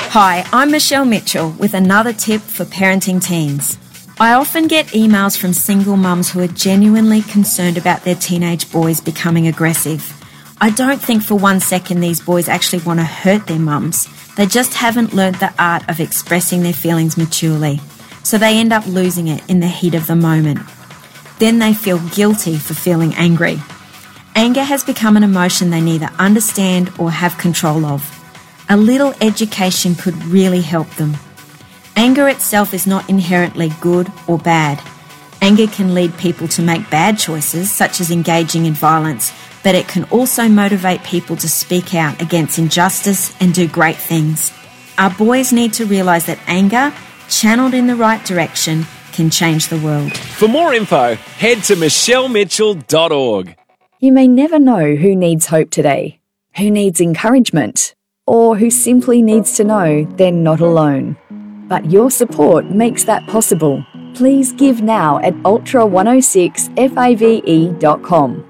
Hi, I'm Michelle Mitchell with another tip for parenting teens. I often get emails from single mums who are genuinely concerned about their teenage boys becoming aggressive. I don't think for 1 second these boys actually want to hurt their mums. They just haven't learned the art of expressing their feelings maturely, so they end up losing it in the heat of the moment. Then they feel guilty for feeling angry. Anger has become an emotion they neither understand or have control of. A little education could really help them. Anger itself is not inherently good or bad. Anger can lead people to make bad choices, such as engaging in violence, but it can also motivate people to speak out against injustice and do great things. Our boys need to realise that anger, channeled in the right direction, can change the world. For more info, head to michellemitchell.org. You may never know who needs hope today, who needs encouragement, or who simply needs to know they're not alone. But your support makes that possible. Please give now at ultra106fave.com.